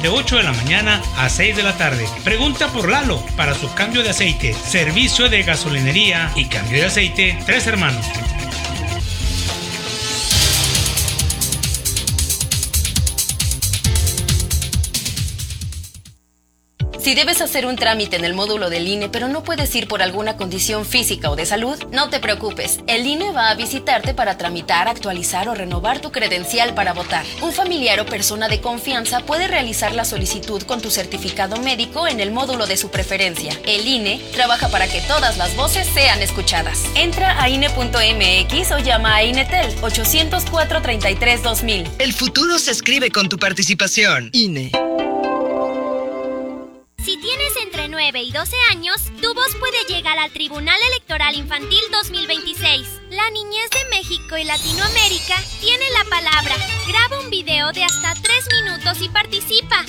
de 8 de la mañana a 6 de la tarde. Pregunta por Lalo para su cambio de aceite. Servicio de gasolinería y cambio de aceite Tres Hermanos. Si debes hacer un trámite en el módulo del INE, pero no puedes ir por alguna condición física o de salud, no te preocupes. El INE va a visitarte para tramitar, actualizar o renovar tu credencial para votar. Un familiar o persona de confianza puede realizar la solicitud con tu certificado médico en el módulo de su preferencia. El INE trabaja para que todas las voces sean escuchadas. Entra a INE.mx o llama a INETEL 804-33-2000. El futuro se escribe con tu participación. INE. Si tienes entre 9 y 12 años, tu voz puede llegar al Tribunal Electoral Infantil 2026. La niñez de México y Latinoamérica tiene la palabra. Graba un video de hasta 3 minutos y participa.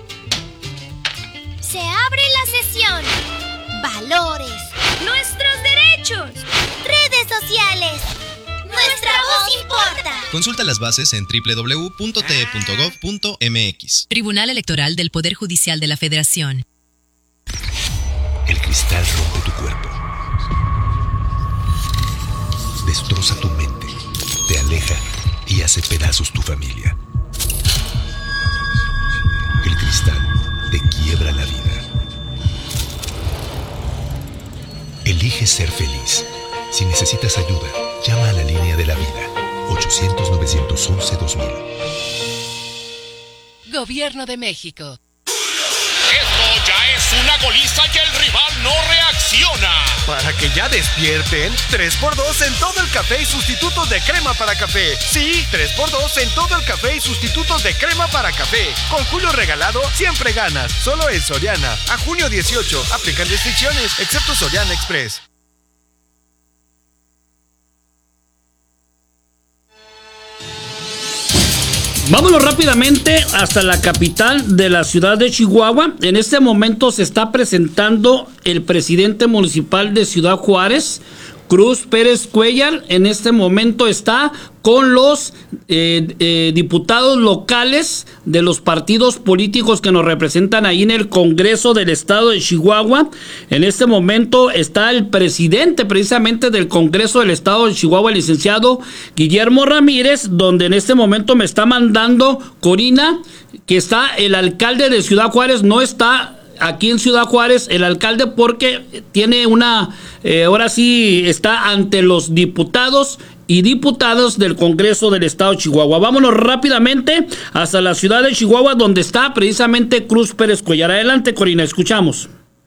Se abre la sesión. Valores. Nuestros derechos. Redes sociales. Nuestra voz importa. Consulta las bases en www.te.gov.mx. Tribunal Electoral del Poder Judicial de la Federación. El cristal rompe tu cuerpo. Destroza tu mente. Te aleja y hace pedazos tu familia. El cristal te quiebra la vida. Elige ser feliz. Si necesitas ayuda, llama a la línea de la vida. 800-911-2000. Gobierno de México. Esto ya es una goliza y el rival no reacciona. Para que ya despierten, 3x2 en todo el café y sustitutos de crema para café. Sí, 3x2 en todo el café y sustitutos de crema para café. Con Julio regalado, siempre ganas. Solo en Soriana. A junio 18. Aplican restricciones, excepto Soriana Express. Vámonos rápidamente hasta la capital de la ciudad de Chihuahua. En este momento se está presentando el presidente municipal de Ciudad Juárez, Cruz Pérez Cuéllar. En este momento está con los diputados locales de los partidos políticos que nos representan ahí en el Congreso del Estado de Chihuahua. En este momento está el presidente precisamente del Congreso del Estado de Chihuahua, el licenciado Guillermo Ramírez, donde en este momento me está mandando Corina, que está el alcalde de Ciudad Juárez. No está aquí en Ciudad Juárez el alcalde porque tiene ahora sí está ante los diputados y diputadas del Congreso del Estado de Chihuahua. Vámonos rápidamente hasta la ciudad de Chihuahua, donde está precisamente Cruz Pérez Cuéllar. Adelante, Corina, escuchamos.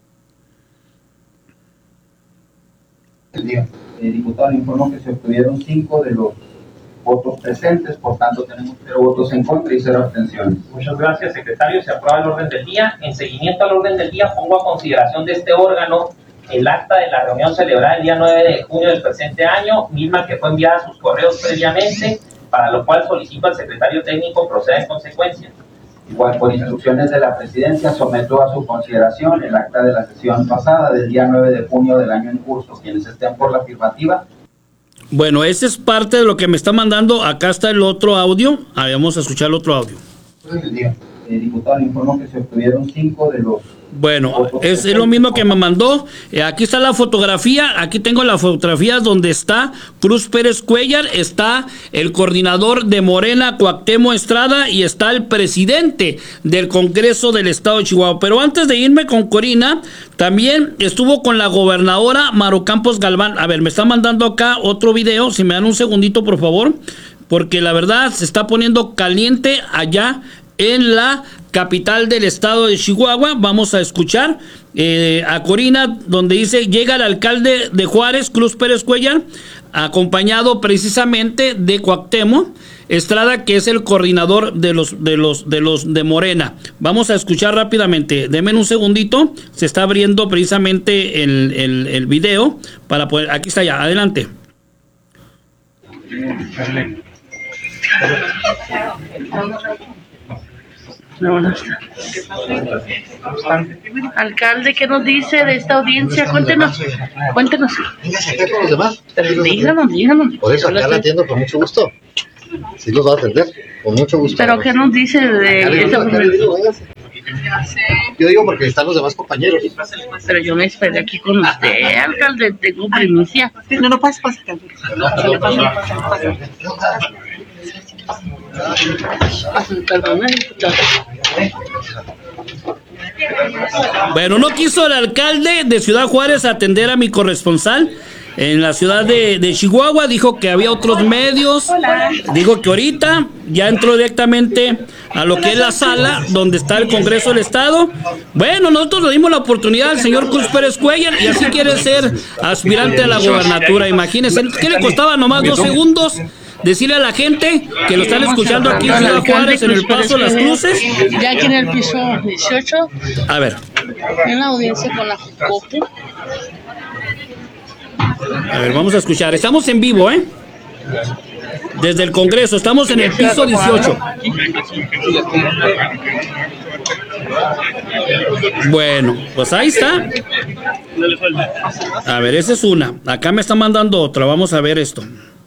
El día, diputado, informo que se obtuvieron 5 de los votos presentes, por tanto tenemos 0 votos en contra y 0 abstenciones. Muchas gracias, secretario. Se aprueba el orden del día. En seguimiento al orden del día, pongo a consideración de este órgano el acta de la reunión celebrada el día 9 de junio del presente año, misma que fue enviada a sus correos previamente, para lo cual solicito al secretario técnico proceda en consecuencia. Igual, por instrucciones de la presidencia, someto a su consideración el acta de la sesión pasada del día 9 de junio del año en curso. Quienes estén por la afirmativa. Bueno, ese es parte de lo que me está mandando. Acá está el otro audio. Vamos a escuchar el otro audio. Diputado, informo que se obtuvieron 5 de los... Bueno, es lo mismo que me mandó. Aquí está la fotografía. Aquí tengo la fotografía donde está Cruz Pérez Cuéllar, está el coordinador de Morena, Cuauhtémoc Estrada, y está el presidente del Congreso del Estado de Chihuahua. Pero antes de irme con Corina, también estuvo con la gobernadora Maru Campos Galván. A ver, me está mandando acá otro video. Si me dan un segundito, por favor, porque la verdad se está poniendo caliente allá en la capital del estado de Chihuahua. Vamos a escuchar a Corina, donde dice: llega el alcalde de Juárez, Cruz Pérez Cuéllar, acompañado precisamente de Cuauhtémoc Estrada, que es el coordinador de los de Morena. Vamos a escuchar rápidamente. Denme un segundito. Se está abriendo precisamente el video para poder. Aquí está ya. Adelante. Alcalde, ¿qué nos dice de esta audiencia? Cuéntenos. Díganos. Por eso acá la atiendo con mucho gusto. Sí los va a atender, con mucho gusto. ¿Pero qué nos dice de esta? Yo digo porque están los demás compañeros. Pero yo me esperé aquí con usted, alcalde, tengo primicia. No, pasa, alcalde. Perdón, diputado. Bueno, no quiso el alcalde de Ciudad Juárez atender a mi corresponsal en la ciudad de Chihuahua. Dijo que había otros medios. Dijo que ahorita ya entró directamente a lo que es la sala donde está el Congreso del Estado. Bueno, nosotros le dimos la oportunidad al señor Cruz Pérez Cuellar y así quiere ser aspirante a la gobernatura. Imagínense, ¿qué le costaba nomás 2 segundos? Decirle a la gente que lo están escuchando aquí en Ciudad Juárez, en el Paso Las Cruces. Ya aquí en el piso 18. A ver. En la audiencia con la Jucopo. A ver, vamos a escuchar. Estamos en vivo, ¿eh? Desde el Congreso. Estamos en el piso 18. Bueno, pues ahí está. A ver, esa es una. Acá me está mandando otra. Vamos a ver esto.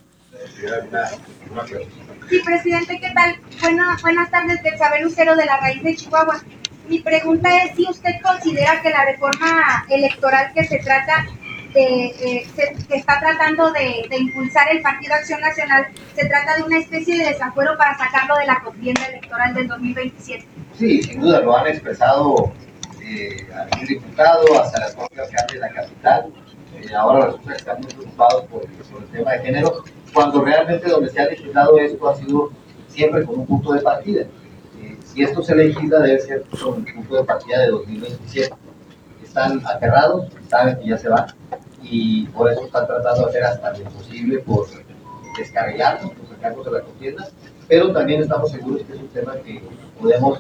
Sí, presidente, ¿qué tal? Buenas tardes, del Saber Lucero de la Raíz de Chihuahua. Mi pregunta es si usted considera que la reforma electoral que se trata que está tratando de impulsar el Partido Acción Nacional, se trata de una especie de desafuero para sacarlo de la contienda electoral del 2027. Sí, sin duda, lo han expresado algún diputado, hasta las propias alcaldes de la capital. Ahora resulta que están muy preocupados por el tema de género, cuando realmente donde se ha legislado esto ha sido siempre con un punto de partida. Si esto se legisla, debe ser con el punto de partida de 2027. Están aterrados, saben que ya se va, y por eso están tratando de hacer hasta lo imposible por descarrilarnos, por sacarnos de la contienda, pero también estamos seguros que es un tema que podemos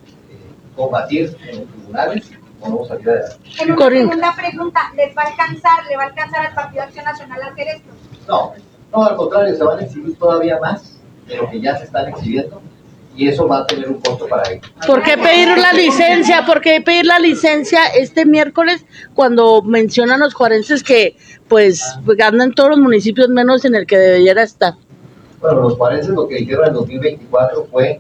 combatir en los tribunales. Podemos salir adelante. En una segunda pregunta, ¿le va a alcanzar al Partido Acción Nacional hacer esto? No, al contrario, se van a exhibir todavía más de lo que ya se están exhibiendo, y eso va a tener un costo para ellos. ¿Por qué pedir la licencia? ¿Por qué pedir la licencia este miércoles cuando mencionan los juarenses que pues andan todos los municipios menos en el que debiera estar? Bueno, los juarenses lo que dijeron en 2024 fue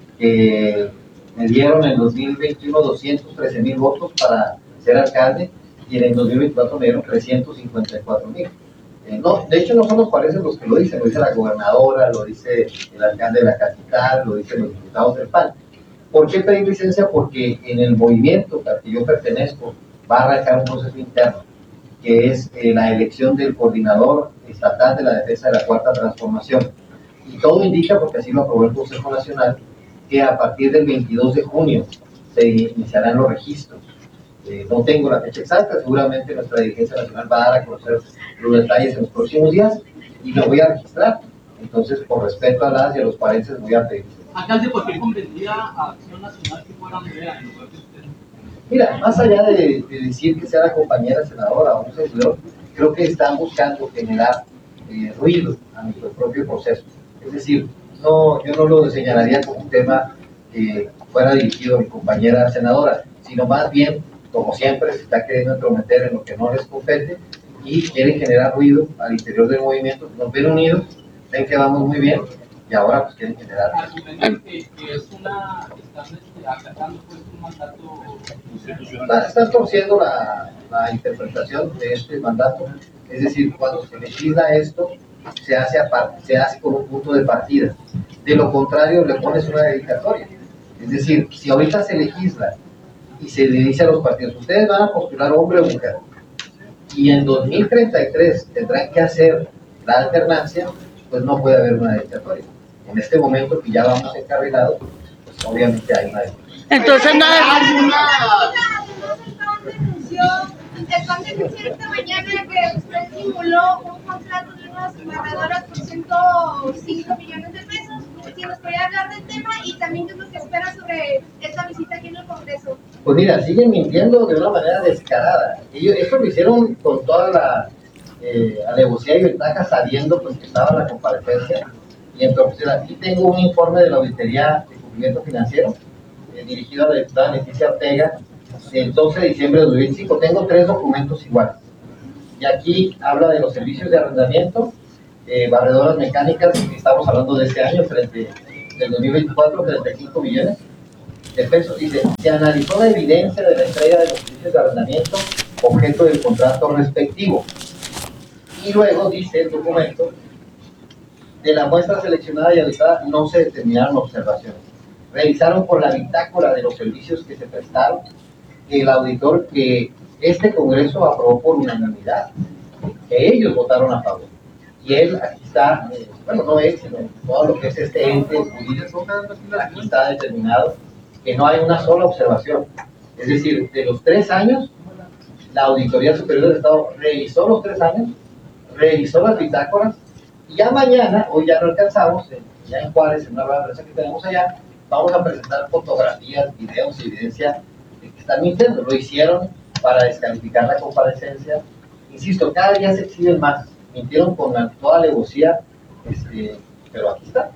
que me dieron en 2021 213,000 votos para ser alcalde, y en el 2024 me dieron 354,000. No, de hecho no son los juarenses los que lo dice la gobernadora, lo dice el alcalde de la capital, lo dicen los diputados del PAN. ¿Por qué pedir licencia? Porque en el movimiento al que yo pertenezco va a arrancar un proceso interno, que es la elección del coordinador estatal de la defensa de la Cuarta Transformación. Y todo indica, porque así lo aprobó el Consejo Nacional, que a partir del 22 de junio se iniciarán los registros. No tengo la fecha exacta, seguramente nuestra dirigencia nacional va a dar a conocer los detalles en los próximos días y lo voy a registrar. Entonces, por respeto a las y a los juarenses, voy a pedir. Alcalde, ¿por qué convendría a Acción Nacional que fuera Andrea en lugar de usted? Mira, más allá de decir que sea la compañera senadora o un senador, creo que están buscando generar ruido a nuestro propio proceso. Es decir, yo no lo señalaría como un tema que fuera dirigido a mi compañera senadora, sino más bien, como siempre, se está queriendo entrometer en lo que no les compete y quieren generar ruido al interior del movimiento. Nos ven unidos, ven que vamos muy bien y ahora pues quieren generar. Están torciendo la interpretación de este mandato. Es decir, cuando se legisla esto, se hace con un punto de partida. De lo contrario, le pones una dedicatoria. Es decir, si ahorita se legisla y se le dice a los partidos, ustedes van a postular hombre o mujer, y en 2033 tendrán que hacer la alternancia, pues no puede haber una dedicatoria. En este momento que ya vamos encarrilados, pues obviamente hay una dedicatoria. Entonces no El PAN denunció esta mañana que usted simuló un contrato de unas barredoras por 105 millones de pesos. Si nos podría hablar del tema y también qué es lo que espera sobre esta visita aquí en el Congreso. Pues mira, siguen mintiendo de una manera descarada. Esto lo hicieron con toda la alevosía y ventaja, sabiendo pues, que estaba la comparecencia. Y entonces aquí tengo un informe de la Auditoría de Cumplimiento Financiero dirigido a la diputada Leticia Ortega, el 12 de diciembre de 2005. Tengo 3 documentos iguales. Y aquí habla de los servicios de arrendamiento, barredoras mecánicas, estamos hablando de este año, del 2024, 35 millones. El peso dice, se analizó la evidencia de la entrega de los servicios de arrendamiento objeto del contrato respectivo. Y luego dice el documento, de la muestra seleccionada y auditada no se determinaron observaciones. Revisaron por la bitácora de los servicios que se prestaron el auditor que este Congreso aprobó por unanimidad, que ellos votaron a favor. Y él, aquí está, bueno, no él, sino todo lo que es este ente jurídico, aquí está determinado que no hay una sola observación. Es decir, de los 3 años, la Auditoría Superior del Estado revisó los 3 años, revisó las bitácoras, y ya mañana, hoy ya no alcanzamos, ya en Juárez, en una rueda de prensa que tenemos allá, vamos a presentar fotografías, videos, evidencia de que están mintiendo. Lo hicieron para descalificar la comparecencia. Insisto, cada día se exhiben más. Mintieron con toda alevosía, pero aquí está.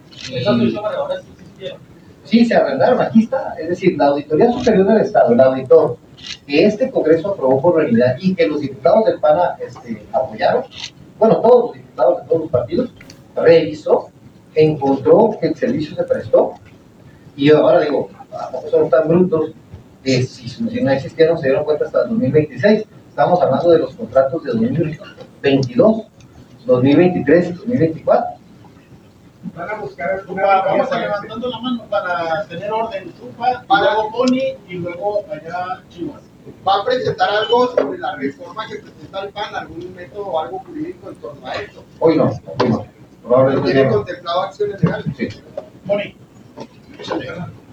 Sí, se arrendaron, aquí está. Es decir, la Auditoría Superior del Estado, el auditor que este Congreso aprobó por realidad y que los diputados del PAN apoyaron, bueno, todos los diputados de todos los partidos, revisó, encontró que el servicio se prestó. Y ahora digo, son tan brutos que si no existieron se dieron cuenta hasta el 2026. Estamos hablando de los contratos de 2022, 2023 y 2024. Van a buscar alguna... Vamos levantando la mano para tener orden. Tupa, y luego Pony, y luego allá Chivas. ¿Va a presentar algo sobre la reforma que presenta el PAN, algún método o algo jurídico en torno a esto? Hoy no. ¿No tiene contemplado acciones legales? Sí. Pony, échale.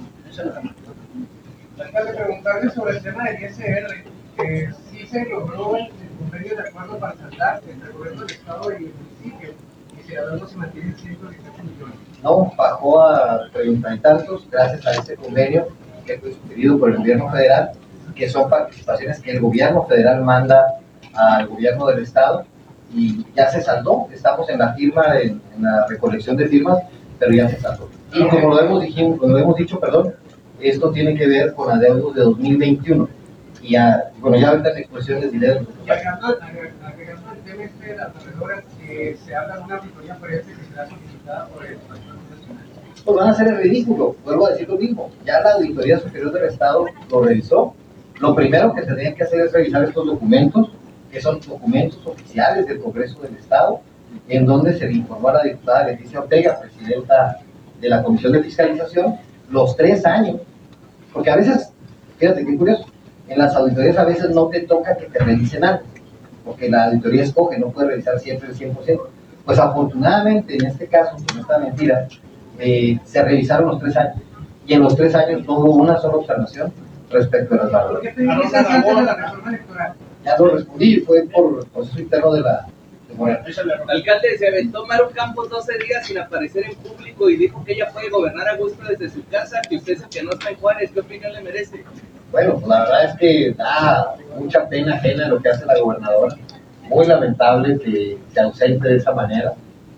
Déjame preguntarle sobre el tema del ISR, que sí se logró el convenio de acuerdo para saldar entre el gobierno del Estado y el municipio, y si la deuda se mantiene en 118 millones. No, bajó a 30 y tantos gracias a este convenio que fue sugerido por el gobierno federal, que son participaciones que el gobierno federal manda al gobierno del Estado, y ya se saldó. Estamos en la firma, en la recolección de firmas, pero ya se saldó. Y como lo hemos dicho, esto tiene que ver con adeudos de 2021. Y ya ahorita en la exposición les diré. Agregando el tema de las corredoras, se habla de una auditoría forense que será solicitada por el Banco Nacional. Pues van a hacer el ridículo, vuelvo a decir lo mismo. Ya la Auditoría Superior del Estado lo revisó. Lo primero que tendrían que hacer es revisar estos documentos, que son documentos oficiales del Congreso del Estado, en donde se le informó a la diputada Leticia Ortega, presidenta de la Comisión de Fiscalización, los 3 años. Porque a veces, fíjate qué curioso, en las auditorías a veces no te toca que te revisen antes, porque la auditoría escoge, no puede revisar siempre el 100%. Pues afortunadamente, en este caso, con esta mentira, se revisaron los 3 años, y en los 3 años no hubo una sola observación respecto a las valoraciones. ¿Por qué pediste antes de la reforma electoral? Ya lo respondí, fue por el proceso interno de Morena. Alcalde, se aventó Maru Campos 12 días sin aparecer en público y dijo que ella puede gobernar a gusto desde su casa, que usted es el que no está en Juárez. ¿Qué opinión le merece? Bueno, pues la verdad es que da mucha pena ajena lo que hace la gobernadora. Muy lamentable que se ausente de esa manera.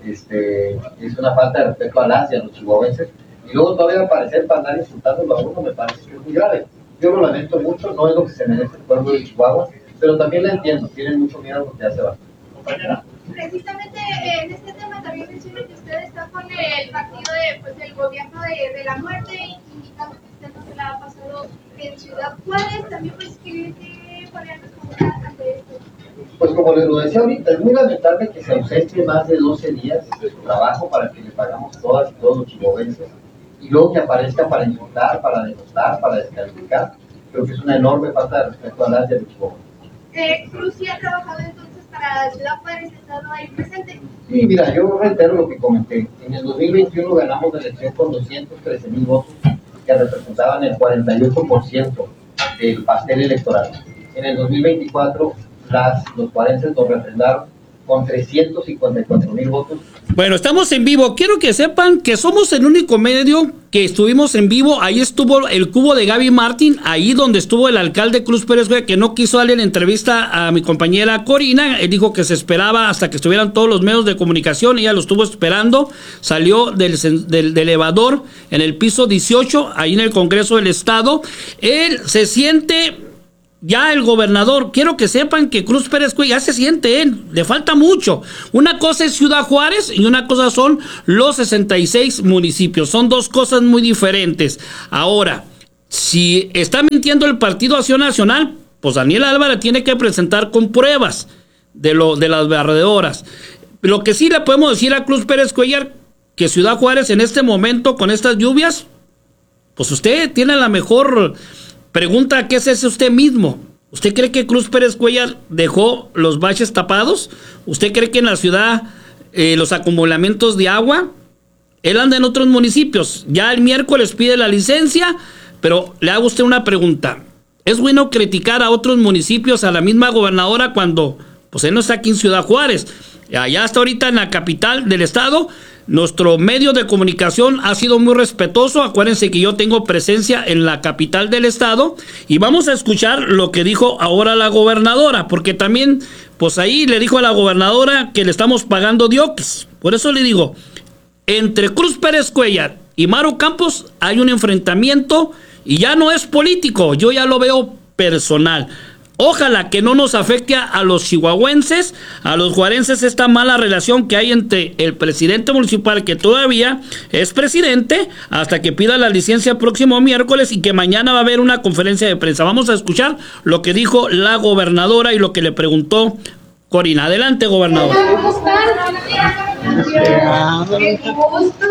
Es una falta de respeto a las y a los chihuahuenses. Y luego todavía aparecer para andar insultándolo a uno me parece que es muy grave. Yo lo lamento mucho, no es lo que se merece el pueblo de Chihuahua, pero también la entiendo, tienen mucho miedo porque ya se va. Compañera. Precisamente en este tema también menciona que usted está con el partido del gobierno de la muerte, indicando que usted no se la ha pasado en Ciudad Juárez. También que podrían responder ante esto. Pues como les lo decía ahorita, es muy lamentable que se ausente más de 12 días de su trabajo para que le pagamos todas y todos los chihuahuenses, y luego que aparezca para insultar, para denostar, para descalificar. Creo que es una enorme falta de respeto a las de los chihuahuenses. Cruz sí ha trabajado entonces para Ciudad Juárez, estado ahí presente. Sí, mira, yo reitero lo que comenté. En el 2021 ganamos la elección con 213,000 votos, que representaban el 48% del pastel electoral. En el 2024, los juarenses nos refrendaron con 354,000 votos. Bueno, estamos en vivo. Quiero que sepan que somos el único medio que estuvimos en vivo. Ahí estuvo el cubo de Gaby Martín, ahí donde estuvo el alcalde Cruz Pérez, que no quiso darle la entrevista a mi compañera Corina. Él dijo que se esperaba hasta que estuvieran todos los medios de comunicación. Ella lo estuvo esperando. Salió del elevador en el piso 18, ahí en el Congreso del Estado. Él se siente... Ya el gobernador, quiero que sepan que Cruz Pérez ya se siente le falta mucho. Una cosa es Ciudad Juárez y una cosa son los 66 municipios. Son dos cosas muy diferentes. Ahora, Si está mintiendo el Partido Acción Nacional, pues Daniel Álvarez tiene que presentar con pruebas de las barredoras. Lo que sí le podemos decir a Cruz Pérez Cuellar, que Ciudad Juárez en este momento con estas lluvias, pues usted tiene la mejor pregunta que es ese usted mismo. ¿Usted cree que Cruz Pérez Cuellar dejó los baches tapados? ¿Usted cree que en la ciudad los acumulamientos de agua? Él anda en otros municipios. Ya el miércoles pide la licencia, pero le hago a usted una pregunta. ¿Es bueno criticar a otros municipios, a la misma gobernadora, cuando pues él no está aquí en Ciudad Juárez? Allá hasta ahorita en la capital del estado, nuestro medio de comunicación ha sido muy respetuoso. Acuérdense que yo tengo presencia en la capital del estado y vamos a escuchar lo que dijo ahora la gobernadora, porque también, pues ahí le dijo a la gobernadora que le estamos pagando diokis. Por eso le digo, entre Cruz Pérez Cuellar y Maru Campos hay un enfrentamiento y ya no es político, yo ya lo veo personal. Ojalá que no nos afecte a los chihuahuenses, a los juarenses, esta mala relación que hay entre el presidente municipal, que todavía es presidente, hasta que pida la licencia el próximo miércoles, y que mañana va a haber una conferencia de prensa. Vamos a escuchar lo que dijo la gobernadora y lo que le preguentó Corina. Adelante, gobernadora. ¿Cómo están? ¡Qué gusto!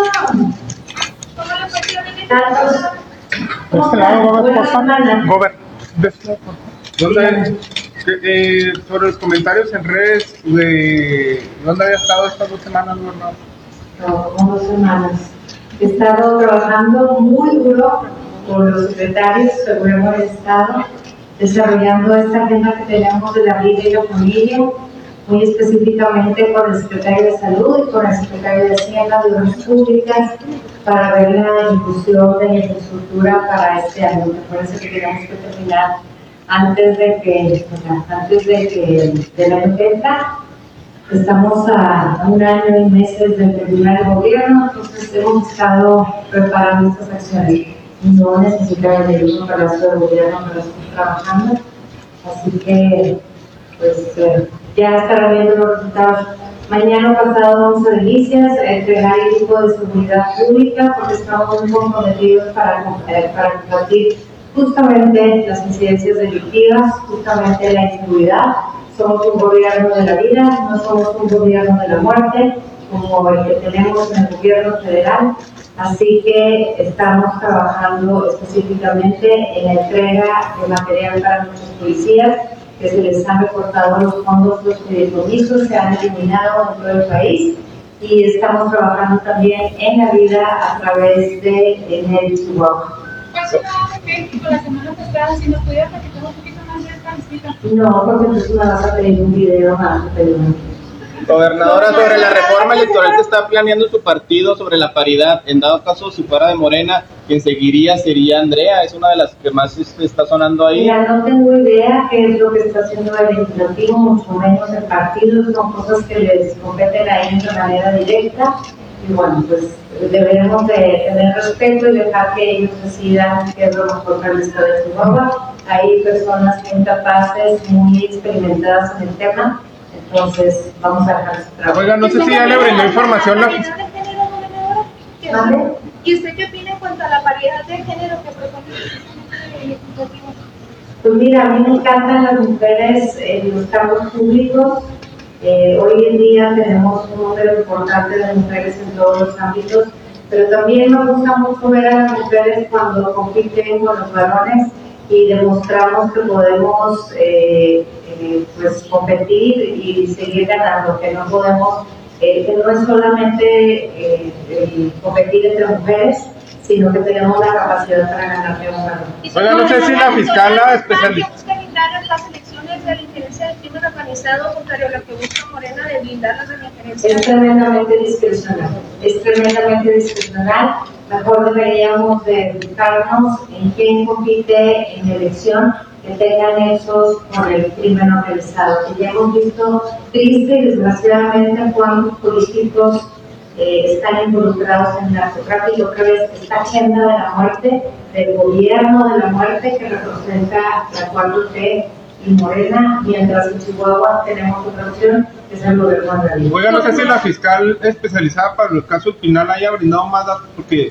Sobre los comentarios en redes de dónde había estado estas 2 semanas, gobernador. No, como 2 semanas. He estado trabajando muy duro con los secretarios del gobierno del estado, desarrollando esta agenda que tenemos de la vida y la familia, muy específicamente con el secretario de Salud y con el secretario de Hacienda, de Obras Públicas, para ver la inclusión de la infraestructura para este año. Me parece que tenemos que terminar antes de del año que entra. Estamos a 1 año y meses de terminar el gobierno, entonces hemos estado preparando estas acciones. No necesitamos de un palacio de gobierno para seguir trabajando, así que pues ya estarán viendo los resultados. Mañana pasado vamos a Delicias a entregar el equipo de seguridad pública, porque estamos muy comprometidos para combatir justamente las incidencias delictivas, justamente la inseguridad. Somos un gobierno de la vida, no somos un gobierno de la muerte, como el que tenemos en el gobierno federal. Así que estamos trabajando específicamente en la entrega de material para nuestros policías, que se les han recortado los fondos, los fideicomisos se han eliminado en todo el país, y estamos trabajando también en la vida a través de Enel Chihuahua. La semana pasada, si nos pudiera platicar un poquito más de esta visita. No, porque entonces me vas a pedir un video más. Gobernadora, sobre la reforma electoral que está planeando su partido sobre la paridad, en dado caso si fuera de Morena, quien seguiría sería Andrea, es una de las que más está sonando ahí. Mira, no tengo idea qué es lo que está haciendo el legislativo, mucho menos el partido, son cosas que les competen a ellos de manera directa, y bueno, pues deberemos de tener respeto y dejar que ellos decidan qué es lo mejor para el estado de Chihuahua. Hay personas muy capaces, muy experimentadas en el tema, entonces vamos a dejar su trabajo. Oiga, no sé si ya le brindó información la fiscal. ¿Y usted qué opina en cuanto a la paridad de género que propone el Ejecutivo? Pues mira, a mí me encantan las mujeres en los cargos públicos. Hoy en día tenemos un número importante de mujeres en todos los ámbitos, pero también me gusta mucho ver a las mujeres cuando compiten con los varones y demostramos que podemos pues competir y seguir ganando, que no podemos, que no es solamente competir entre mujeres, sino que tenemos la capacidad para ganarle a un varón. Oiga, no sé si la fiscal especialista. ¿Busca evitar las elecciones de la injerencia del crimen organizado, contrario a lo que busca Morena de blindarlas de la injerencia? Es tremendamente discrecional, es tremendamente discrecional. Mejor deberíamos de buscarnos en quién compite en la elección que tengan nexos con el crimen organizado. Que ya hemos visto triste y desgraciadamente cuántos políticos están involucrados en el narcotráfico. Creo que esta agenda de la muerte, del gobierno de la muerte que representa la 4T y Morena, mientras en Chihuahua tenemos otra opción, que es el gobierno de la vida. Oiga, no sé si la fiscal especializada para los casos final haya brindado más datos, porque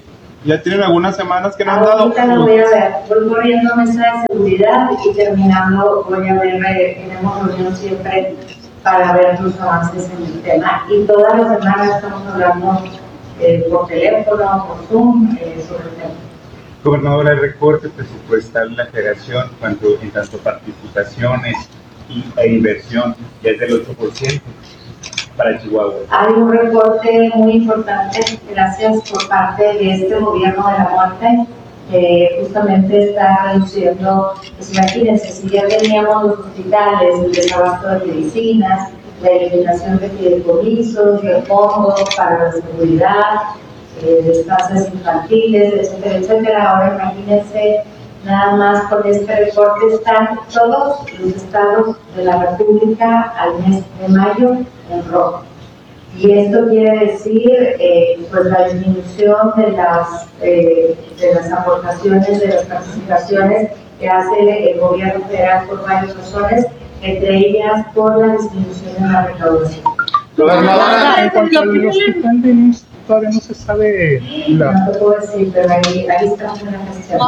Ya tienen algunas semanas que no han dado. Ahorita lo voy a ver. Voy corriendo mesa de seguridad y terminando voy a ver, tenemos reunión siempre para ver los avances en el tema. Y todas las semanas estamos hablando por teléfono, por Zoom, sobre el tema. Gobernadora, el recorte presupuestal de la Federación en tanto participaciones e inversión ya es del 8% para Chihuahua. Hay un recorte muy importante, gracias por parte de este gobierno de la muerte, que justamente está reduciendo, pues imagínense, si ya teníamos los hospitales, el desabasto de medicinas, la eliminación de fideicomisos, de fondos para la seguridad, de estancias infantiles, etcétera, etcétera. Ahora imagínense, nada más con este recorte están todos los estados de la República al mes de mayo en rojo. Y esto quiere decir pues la disminución de las aportaciones, de las participaciones que hace el gobierno federal por varias razones, entre ellas por la disminución de la recaudación. Gobernadora, en cuanto al hospital de IMSS, todavía no se sabe la... No te puedo decir, pero ahí estamos en la gestión.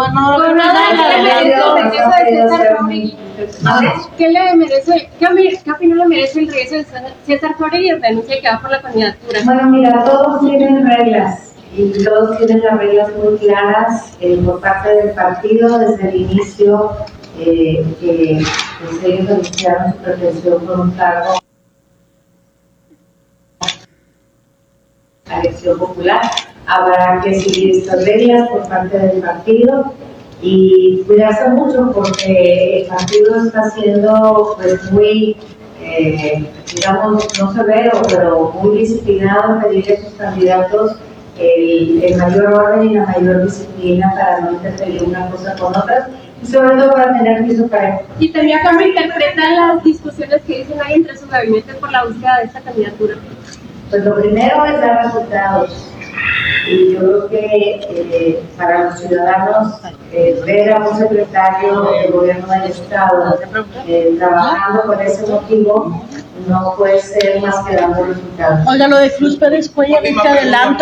¿Qué opinión le merece el regreso de César Flores y el renuncia que va por la candidatura? Bueno, mira, todos tienen reglas y todos tienen las reglas muy claras por parte del partido desde el inicio que ellos anunciaron su pretensión por un cargo a elección popular. Habrá que seguir estas reglas por parte del partido y cuidarse mucho porque el partido está siendo pues muy, digamos, no severo, pero muy disciplinado en pedir a sus candidatos el mayor orden y la mayor disciplina para no interferir una cosa con otras y sobre todo para tener piso parejo. Y tendría que interpretar las discusiones que dicen ahí entre sus gabinetes por la búsqueda de esta candidatura. Pues lo primero es dar resultados. Y yo creo que para los ciudadanos ver a un secretario del gobierno del estado trabajando con ese motivo no puede ser más que dando resultados. Oiga, lo de Cruz Pérez Cuellar, este adelanto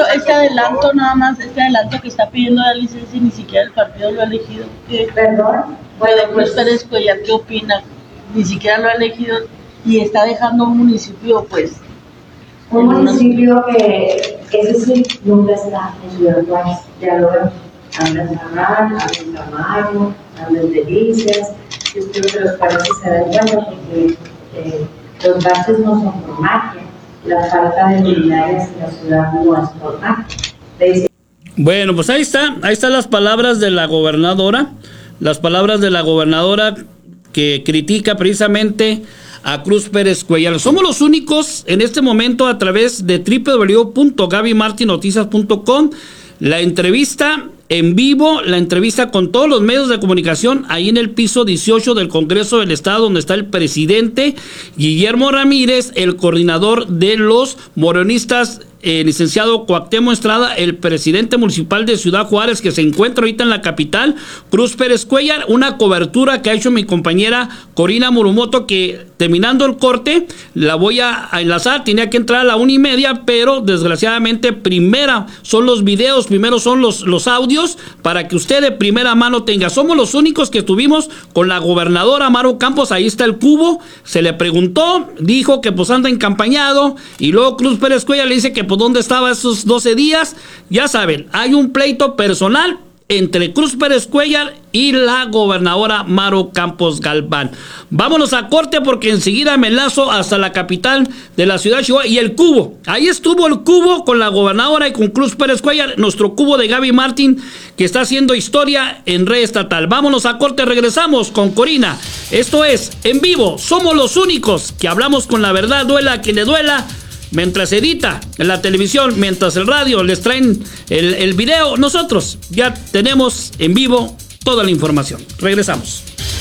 que está pidiendo la licencia y ni siquiera el partido lo ha elegido. ¿Perdón? Lo de Cruz Pérez Cuellar, ¿qué opina? Ni siquiera lo ha elegido y está dejando un municipio, pues... Un municipio que, ese sí, nunca está en Ciudad Juárez, ya lo vemos. Habla en Zamal, habla en Tamayo, habla en Delicias. Yo creo que los países se dan cuenta porque los baches no son por magia. La falta de luminarias en la ciudad no es por magia. Bueno, pues ahí están las palabras de la gobernadora. Las palabras de la gobernadora que critica precisamente a Cruz Pérez Cuellar. Somos los únicos en este momento a través de www.gabymartinoticias.com. La entrevista en vivo, la entrevista con todos los medios de comunicación ahí en el piso 18 del Congreso del Estado, donde está el presidente Guillermo Ramírez, el coordinador de los morenistas, licenciado Cuauhtémoc Estrada, el presidente municipal de Ciudad Juárez, que se encuentra ahorita en la capital, Cruz Pérez Cuellar. Una cobertura que ha hecho mi compañera Corina Murumoto, que terminando el corte la voy a enlazar. Tenía que entrar a la 1:30, pero desgraciadamente primero son los videos, primero son los audios, para que usted de primera mano tenga. Somos los únicos que estuvimos con la gobernadora Maru Campos. Ahí está el cubo, se le preguntó, dijo que pues anda encampañado, y luego Cruz Pérez Cuellar le dice que pues dónde estaba esos 12 días. Ya saben, hay un pleito personal entre Cruz Pérez Cuellar y la gobernadora Maru Campos Galván. Vámonos a corte porque enseguida me enlazo hasta la capital de la ciudad de Chihuahua y el cubo. Ahí estuvo el cubo con la gobernadora y con Cruz Pérez Cuellar, nuestro cubo de Gaby Martín, que está haciendo historia en red estatal. Vámonos a corte, regresamos con Corina. Esto es En Vivo, somos los únicos que hablamos con la verdad, duela a quien le duela. Mientras edita en la televisión, mientras el radio les traen el video, nosotros ya tenemos en vivo toda la información. Regresamos.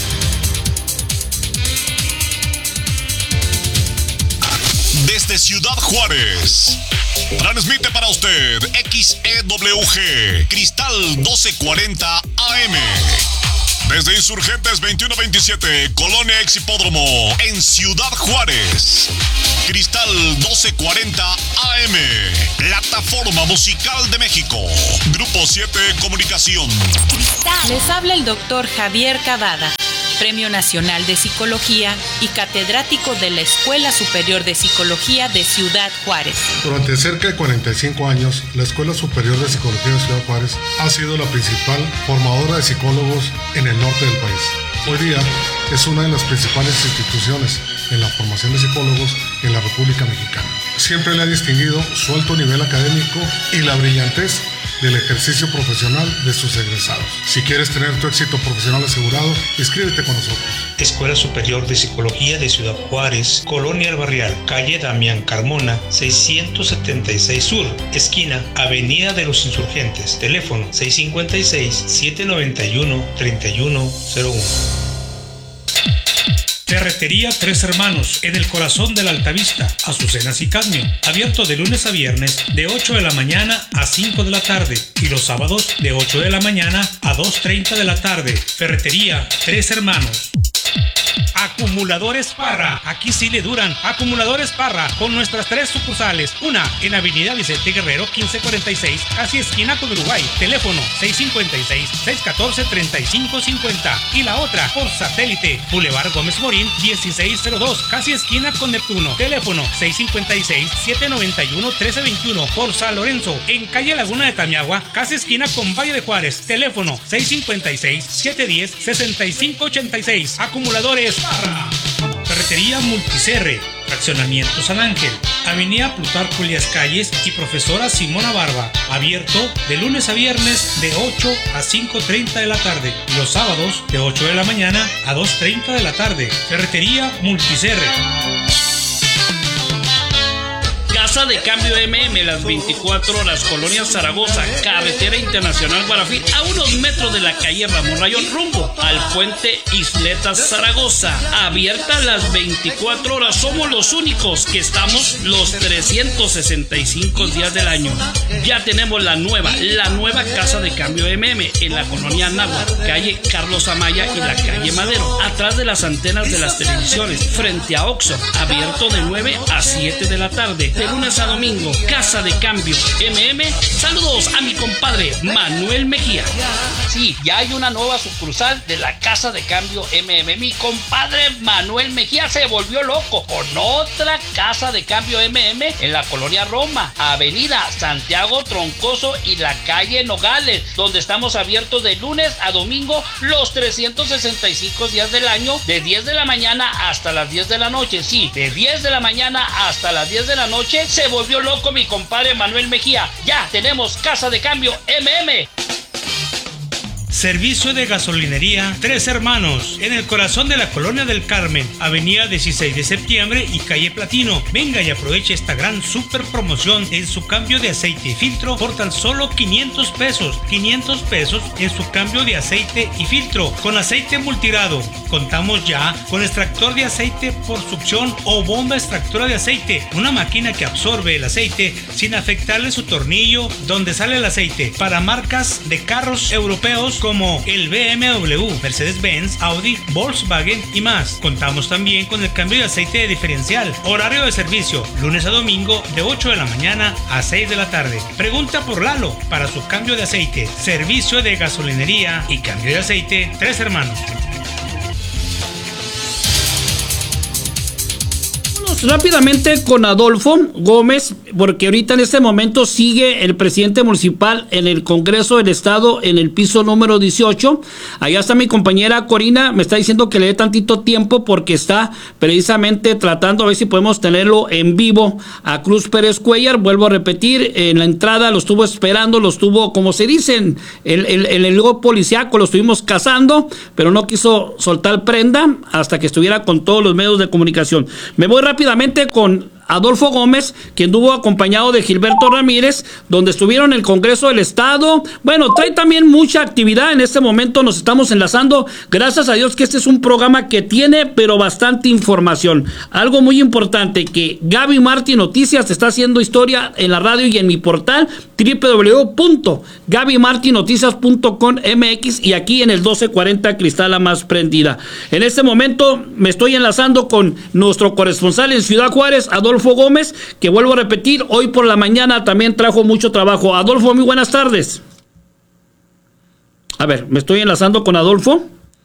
Desde Ciudad Juárez, transmite para usted XEWG Cristal 1240 AM. Desde Insurgentes 2127, Colonia Exhipódromo, en Ciudad Juárez. Cristal 1240 AM, Plataforma Musical de México. Grupo 7 Comunicación. Les habla el doctor Javier Cavada, Premio Nacional de Psicología y catedrático de la Escuela Superior de Psicología de Ciudad Juárez. Durante cerca de 45 años, la Escuela Superior de Psicología de Ciudad Juárez ha sido la principal formadora de psicólogos en el norte del país. Hoy día es una de las principales instituciones en la formación de psicólogos en la República Mexicana. Siempre le ha distinguido su alto nivel académico y la brillantez del ejercicio profesional de sus egresados. Si quieres tener tu éxito profesional asegurado, inscríbete con nosotros. Escuela Superior de Psicología de Ciudad Juárez, Colonia El Barrial, calle Damián Carmona, 676 Sur, esquina Avenida de los Insurgentes, teléfono 656-791-3101. Ferretería Tres Hermanos, en el corazón de la Altavista, Azucenas y Cadmio, abierto de lunes a viernes de 8 de la mañana a 5 de la tarde y los sábados de 8 de la mañana a 2:30 de la tarde. Ferretería Tres Hermanos. Acumuladores Parra, aquí sí le duran. Acumuladores Parra, con nuestras 3 sucursales. Una en Avenida Vicente Guerrero 1546, casi esquina con Uruguay, teléfono 656-614-3550. Y la otra por satélite, Boulevard Gómez Morín 1602, casi esquina con Neptuno, teléfono 656-791-1321. Por San Lorenzo, en calle Laguna de Tamiagua, casi esquina con Valle de Juárez, teléfono 656-710-6586. Acumuladores Parra. Ferretería Multicerre, Fraccionamiento San Ángel, Avenida Plutarco Elías Calles y Profesora Simona Barba, abierto de lunes a viernes de 8 a 5:30 de la tarde y los sábados de 8 de la mañana a 2:30 de la tarde. Ferretería Multicerre. Casa de Cambio MM, las 24 horas, Colonia Zaragoza, Carretera Internacional Guarafí, a unos metros de la calle Ramón Rayón, rumbo al puente Isletas Zaragoza. Abierta las 24 horas, somos los únicos que estamos los 365 días del año. Ya tenemos la nueva Casa de Cambio MM en la Colonia Anáhuac, calle Carlos Amaya y la calle Madero, atrás de las antenas de las televisiones, frente a Oxxo, abierto de 9 a 7 de la tarde. De lunes a domingo, Casa de Cambio MM. Saludos a mi compadre Manuel Mejía. Sí, ya hay una nueva sucursal de la Casa de Cambio MM. Mi compadre Manuel Mejía se volvió loco con otra Casa de Cambio MM en la Colonia Roma, Avenida Santiago Troncoso y la calle Nogales, donde estamos abiertos de lunes a domingo los 365 días del año, de 10 de la mañana hasta las 10 de la noche. Sí, de 10 de la mañana hasta las 10 de la noche. Se volvió loco mi compadre Manuel Mejía. Ya tenemos Casa de Cambio MM. Servicio de gasolinería Tres Hermanos, en el corazón de la Colonia del Carmen, Avenida 16 de Septiembre y calle Platino. Venga y aproveche esta gran super promoción en su cambio de aceite y filtro por tan solo 500 pesos. 500 pesos en su cambio de aceite y filtro con aceite multirado. Contamos ya con extractor de aceite por succión o bomba extractora de aceite, una máquina que absorbe el aceite sin afectarle su tornillo donde sale el aceite, para marcas de carros europeos como el BMW, Mercedes-Benz, Audi, Volkswagen y más. Contamos también con el cambio de aceite de diferencial. Horario de servicio, lunes a domingo de 8 de la mañana a 6 de la tarde. Pregunta por Lalo para su cambio de aceite. Servicio de gasolinería y cambio de aceite Tres Hermanos. Rápidamente con Adolfo Gómez, porque ahorita en este momento sigue el presidente municipal en el Congreso del Estado en el piso número 18. Allá está mi compañera Corina, me está diciendo que le dé tantito tiempo porque está precisamente tratando a ver si podemos tenerlo en vivo a Cruz Pérez Cuellar. Vuelvo a repetir, en la entrada lo estuvo esperando, lo estuvo, como se dice, el luego policiaco, lo estuvimos cazando, pero no quiso soltar prenda hasta que estuviera con todos los medios de comunicación. Me voy rápidamente con Adolfo Gómez, quien estuvo acompañado de Gilberto Ramírez, donde estuvieron en el Congreso del Estado. Bueno, trae también mucha actividad. En este momento nos estamos enlazando. Gracias a Dios que este es un programa que tiene, pero bastante información. Algo muy importante, que Gaby Martí Noticias está haciendo historia en la radio y en mi portal, www.gabymartinoticias.com.mx y aquí en el 1240 Cristala más prendida. En este momento me estoy enlazando con nuestro corresponsal en Ciudad Juárez, Adolfo Gómez, que vuelvo a repetir, hoy por la mañana también trajo mucho trabajo. Adolfo, muy buenas tardes. A ver, me estoy enlazando con Adolfo.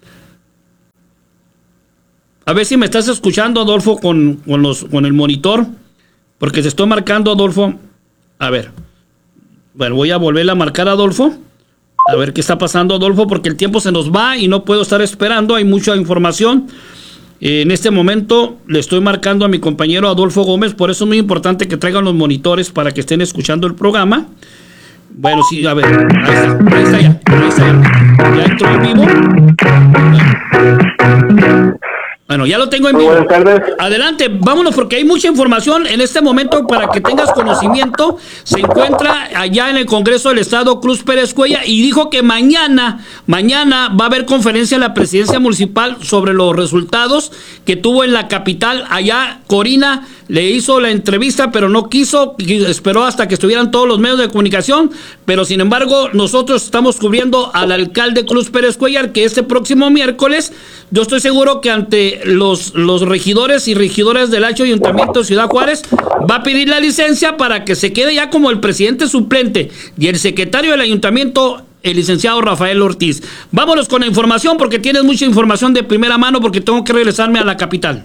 A ver si me estás escuchando, Adolfo, con el monitor, porque te estoy marcando, Adolfo. A ver. Bueno, voy a volver a marcar a Adolfo. A ver qué está pasando, Adolfo, porque el tiempo se nos va y no puedo estar esperando. Hay mucha información. En este momento le estoy marcando a mi compañero Adolfo Gómez. Por eso es muy importante que traigan los monitores para que estén escuchando el programa. Bueno, sí, a ver. Ahí está ya. Ya entró en vivo. Bueno, ya lo tengo en vivo. Buenas tardes. Adelante, vámonos porque hay mucha información en este momento para que tengas conocimiento. Se encuentra allá en el Congreso del Estado Cruz Pérez Cuellar y dijo que mañana va a haber conferencia en la presidencia municipal sobre los resultados que tuvo en la capital. Allá Corina le hizo la entrevista, pero no quiso, esperó hasta que estuvieran todos los medios de comunicación, pero sin embargo nosotros estamos cubriendo al alcalde Cruz Pérez Cuellar, que este próximo miércoles, yo estoy seguro que ante los regidores y regidoras del Ayuntamiento de Ciudad Juárez, va a pedir la licencia para que se quede ya como el presidente suplente y el secretario del ayuntamiento, el licenciado Rafael Ortiz. Vámonos con la información porque tienes mucha información de primera mano porque tengo que regresarme a la capital.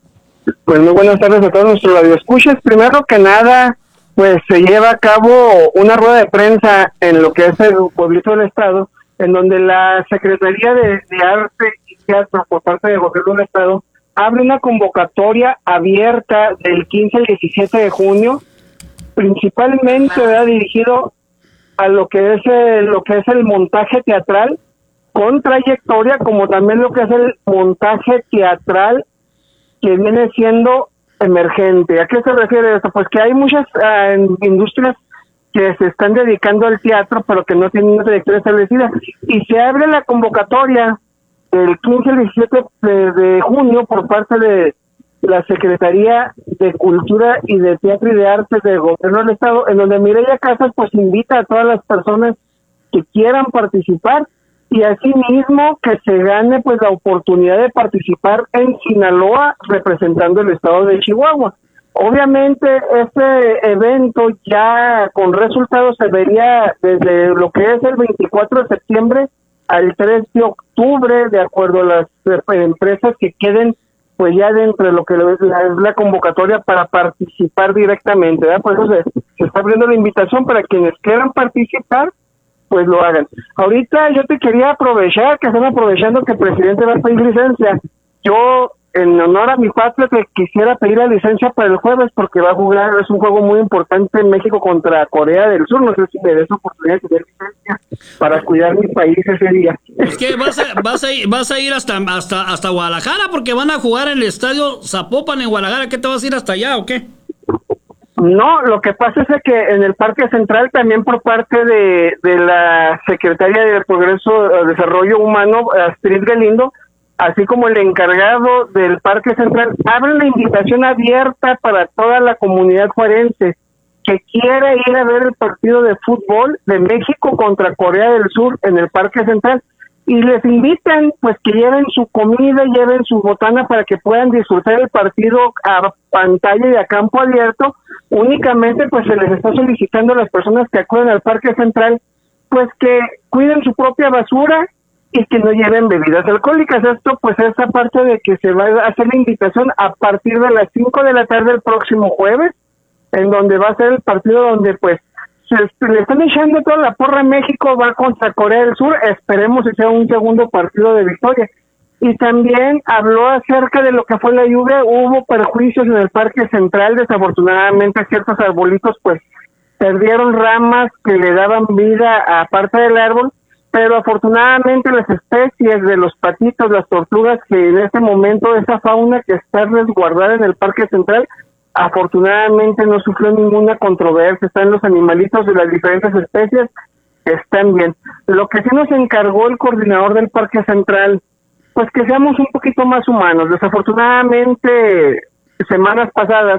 Pues muy buenas tardes a todos nuestros radioescuchas. Primero que nada, pues se lleva a cabo una rueda de prensa en lo que es el pueblito del estado, en donde la Secretaría de Arte y Teatro por parte del gobierno del estado abre una convocatoria abierta del 15 al 17 de junio, principalmente dirigido a lo que es el montaje teatral con trayectoria, como también lo que es el montaje teatral que viene siendo emergente. ¿A qué se refiere esto? Pues que hay muchas industrias que se están dedicando al teatro, pero que no tienen una trayectoria establecida. Y se abre la convocatoria del 15 al 17 de junio por parte de la Secretaría de Cultura y de Teatro y de Artes del Gobierno del Estado, en donde Mireya Casas pues invita a todas las personas que quieran participar y asimismo que se gane pues la oportunidad de participar en Sinaloa representando el estado de Chihuahua. Obviamente este evento ya con resultados se vería desde lo que es el 24 de septiembre al 3 de octubre, de acuerdo a las empresas que queden pues ya dentro de lo que es la convocatoria para participar directamente, ¿verdad? Por eso se está abriendo la invitación para quienes quieran participar, pues lo hagan. Ahorita yo te quería aprovechar, que están aprovechando que el presidente va a pedir licencia. Yo, en honor a mi patria, te quisiera pedir la licencia para el jueves porque va a jugar, es un juego muy importante en México contra Corea del Sur. No sé si me des oportunidad de tener licencia para cuidar mi país ese día. Es que vas a ir hasta Guadalajara porque van a jugar en el estadio Zapopan en Guadalajara. ¿Qué te vas a ir hasta allá o qué? No, lo que pasa es que en el Parque Central también por parte de la Secretaría de Progreso Desarrollo Humano, Astrid Galindo, así como el encargado del Parque Central, abre la invitación abierta para toda la comunidad juarense que quiera ir a ver el partido de fútbol de México contra Corea del Sur en el Parque Central. Y les invitan pues que lleven su comida, lleven su botana para que puedan disfrutar el partido a pantalla y a campo abierto. Únicamente pues se les está solicitando a las personas que acuden al Parque Central pues que cuiden su propia basura y que no lleven bebidas alcohólicas. Esto pues es aparte de que se va a hacer la invitación a partir de las 5 de la tarde el próximo jueves, en donde va a ser el partido donde pues le están echando toda la porra a México, va contra Corea del Sur, esperemos que sea un segundo partido de victoria. Y también habló acerca de lo que fue la lluvia, hubo perjuicios en el Parque Central, desafortunadamente ciertos arbolitos pues perdieron ramas que le daban vida a parte del árbol, pero afortunadamente las especies de los patitos, las tortugas, que en este momento esa fauna que está resguardada en el Parque Central, afortunadamente no sufrió ninguna controversia, están los animalitos de las diferentes especies, están bien. Lo que sí nos encargó el coordinador del Parque Central, pues que seamos un poquito más humanos. Desafortunadamente, semanas pasadas,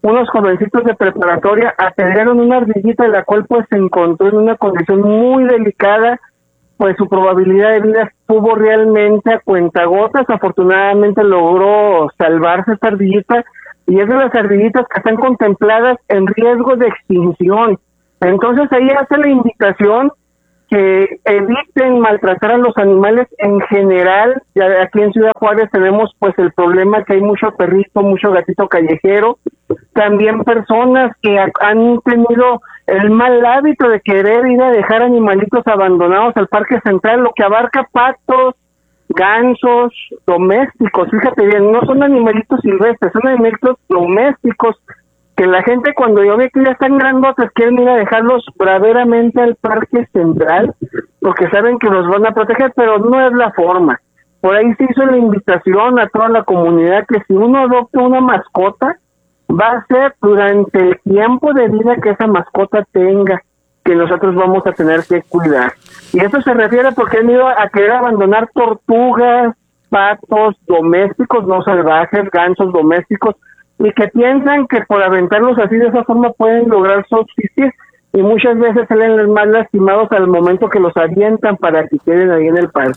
unos jovencitos de preparatoria atendieron una ardillita, la cual pues se encontró en una condición muy delicada, pues su probabilidad de vida estuvo realmente a cuentagotas. Afortunadamente logró salvarse esta ardillita, y es de las ardillitas que están contempladas en riesgo de extinción. Entonces ahí hace la invitación que eviten maltratar a los animales en general. Ya aquí en Ciudad Juárez tenemos pues el problema que hay mucho perrito, mucho gatito callejero, también personas que han tenido el mal hábito de querer ir a dejar animalitos abandonados al Parque Central, lo que abarca patos, gansos, domésticos. Fíjate bien, no son animalitos silvestres, son animalitos domésticos que la gente, cuando yo ve que ya están grandotes, quieren ir a dejarlos braveramente al Parque Central porque saben que los van a proteger, pero no es la forma. Por ahí se hizo la invitación a toda la comunidad que si uno adopta una mascota, va a ser durante el tiempo de vida que esa mascota tenga, que nosotros vamos a tener que cuidar. Y eso se refiere porque han ido a querer abandonar tortugas, patos domésticos, no salvajes, gansos domésticos, y que piensan que por aventarlos así de esa forma pueden lograr subsistir, y muchas veces salen más lastimados al momento que los avientan para que queden ahí en el parque.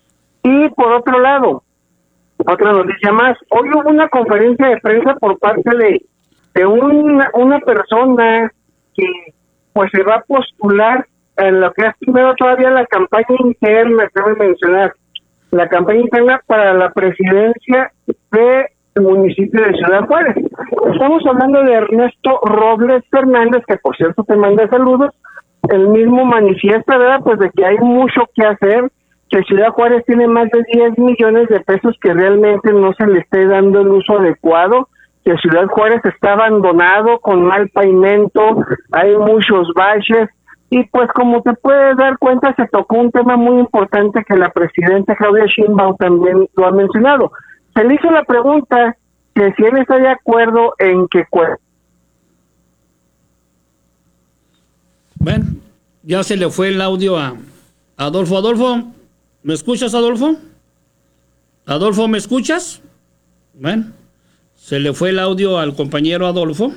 Y por otro lado, otra noticia más, hoy hubo una conferencia de prensa por parte de una persona que pues se va a postular en lo que es primero todavía la campaña interna, cabe mencionar, la campaña interna para la presidencia del municipio de Ciudad Juárez. Estamos hablando de Ernesto Robles Fernández, que por cierto te manda saludos. El mismo manifiesta, ¿verdad?, pues de que hay mucho que hacer, que Ciudad Juárez tiene más de 10 millones de pesos que realmente no se le esté dando el uso adecuado, que Ciudad Juárez está abandonado, con mal pavimento, hay muchos baches, y pues como te puedes dar cuenta, se tocó un tema muy importante que la presidenta Claudia Sheinbaum también lo ha mencionado. Se le hizo la pregunta que si él está de acuerdo en que... Bueno, ya se le fue el audio a Adolfo. Adolfo, ¿me escuchas, Adolfo? Adolfo, ¿me escuchas? Bueno, se le fue el audio al compañero Adolfo.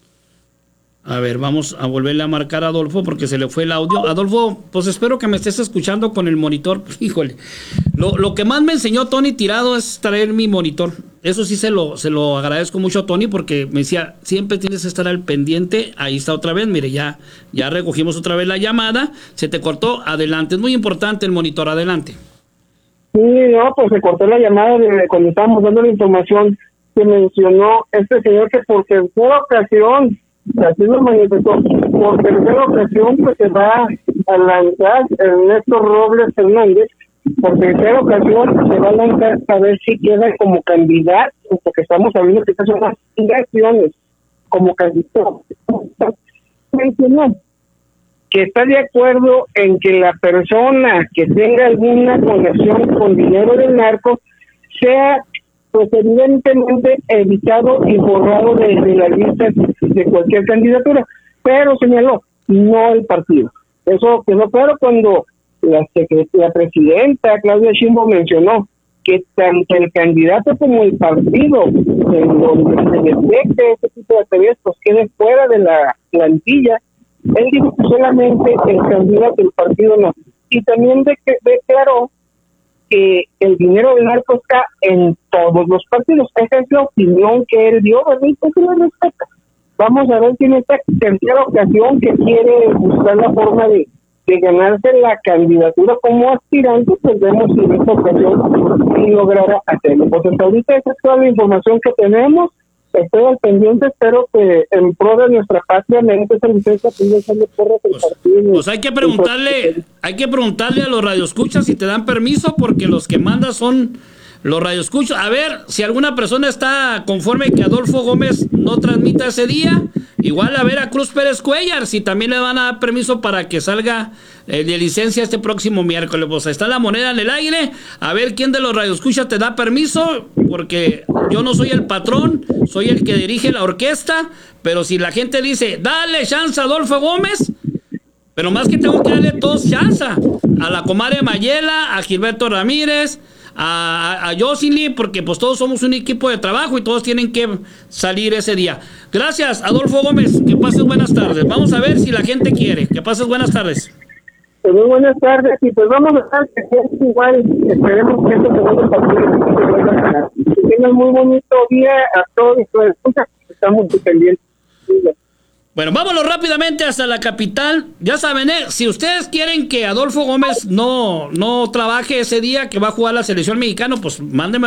A ver, vamos a volverle a marcar a Adolfo porque se le fue el audio. Adolfo, pues espero que me estés escuchando con el monitor. Híjole, lo que más me enseñó Tony Tirado es traer mi monitor. Eso sí se lo agradezco mucho a Tony porque me decía, siempre tienes que estar al pendiente. Ahí está otra vez, mire, ya recogimos otra vez la llamada. Se te cortó, adelante. Es muy importante el monitor, adelante. Sí, no, pues se cortó la llamada de cuando estábamos dando la información que mencionó este señor que por tercera ocasión, así lo manifestó, por tercera ocasión pues se va a lanzar Ernesto Robles Fernández, por tercera ocasión se va a lanzar a ver si queda como candidato, porque estamos hablando que estas son las elecciones como candidato. Mencionó que está de acuerdo en que la persona que tenga alguna conexión con dinero del narco sea pues evidentemente evitado y borrado de las listas de cualquier candidatura, pero señaló, no el partido. Eso quedó claro cuando la presidenta Claudia Sheinbaum mencionó que tanto el candidato como el partido en donde se detecte este tipo de actividades pues quede fuera de la plantilla. Él dijo que solamente el candidato del partido no, y también declaró que el dinero del narco está en todos los partidos. Esa es la opinión que él dio, ¿verdad? Pues se lo respeta. Vamos a ver si en esta tercera ocasión que quiere buscar la forma de ganarse la candidatura como aspirante, pues vemos si en esta ocasión sí logrará hacerlo. Pues hasta ahorita esa es toda la información que tenemos. Estoy al pendiente, espero que en pro de nuestra patria merece esa licencia pueda hacerle porras al partido. Pues hay que preguntarle a los radioescuchas si te dan permiso, porque los que mandan son los radioescuchas. A ver, si alguna persona está conforme que Adolfo Gómez no transmita ese día, igual a ver a Cruz Pérez Cuellar, si también le van a dar permiso para que salga de licencia este próximo miércoles. Pues está la moneda en el aire, a ver quién de los radioescuchas te da permiso, porque yo no soy el patrón, soy el que dirige la orquesta, pero si la gente dice, dale chance a Adolfo Gómez, pero más que tengo que darle todos chance, a la comadre Mayela, a Gilberto Ramírez, a Jocelyn, porque pues todos somos un equipo de trabajo y todos tienen que salir ese día. Gracias, Adolfo Gómez, que pases buenas tardes. Vamos a ver si la gente quiere. Que pases buenas tardes. Pues muy buenas tardes, y pues vamos a estar igual, esperemos que este segundo partido que tengan muy bonito día a todos, pues, estamos muy pendientes. Bueno, vámonos rápidamente hasta la capital. Ya saben, si ustedes quieren que Adolfo Gómez no trabaje ese día que va a jugar la selección mexicana, pues mándenme